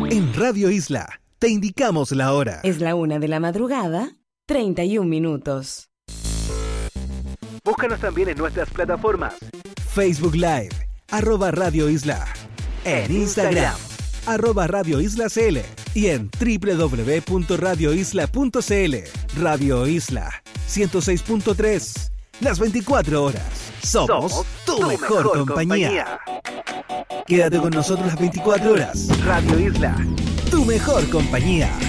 En Radio Isla te indicamos la hora. Es la 1 de la madrugada, 31 minutos. Búscanos también en nuestras plataformas. Facebook Live, @Radio Isla. En Instagram, @Radio Isla CL. Y en www.radioisla.cl. Radio Isla 106.3. Las 24 horas. Somos tu mejor compañía. Quédate con nosotros las 24 horas. Radio Isla, tu mejor compañía.